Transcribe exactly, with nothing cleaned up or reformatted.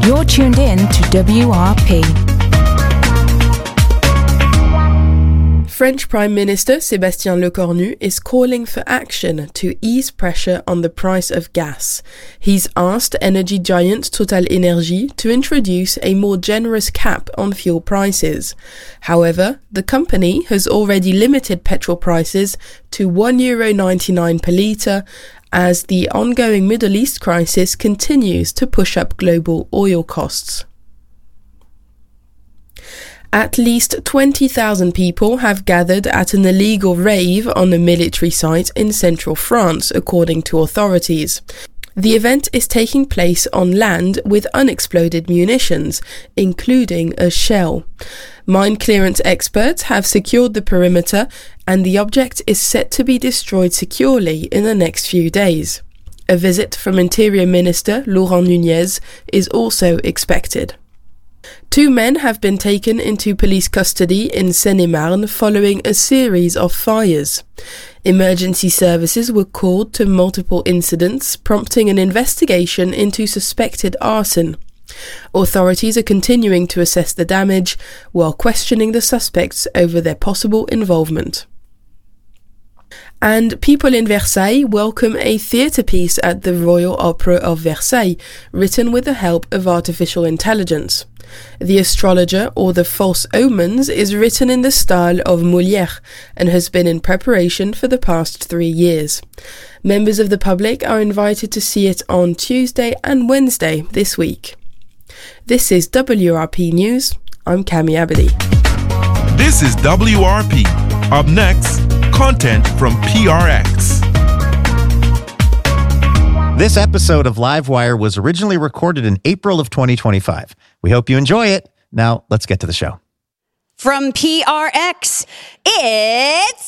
You're tuned in to W R P. French Prime Minister Sébastien Lecornu is calling for action to ease pressure on the price of gas. He's asked energy giant TotalEnergies to introduce a more generous cap on fuel prices. However, the company has already limited petrol prices to one euro ninety-nine per litre as the ongoing Middle East crisis continues to push up global oil costs. At least twenty thousand people have gathered at an illegal rave on a military site in central France, according to authorities. The event is taking place on land with unexploded munitions, including a shell. Mine clearance experts have secured the perimeter, and the object is set to be destroyed securely in the next few days. A visit from Interior Minister Laurent Nunez is also expected. Two men have been taken into police custody in Seine-et-Marne following a series of fires. Emergency services were called to multiple incidents, prompting an investigation into suspected arson. Authorities are continuing to assess the damage while questioning the suspects over their possible involvement. And people in Versailles welcome a theatre piece at the Royal Opera of Versailles, written with the help of artificial intelligence. The Astrologer, or the False Omens, is written in the style of Molière and has been in preparation for the past three years. Members of the public are invited to see it on Tuesday and Wednesday this week. This is W R P News. I'm Cami Abadi. This is W R P. Up next, content from P R X. This episode of Livewire was originally recorded in April of twenty twenty-five. We hope you enjoy it. Now, let's get to the show. From P R X, it's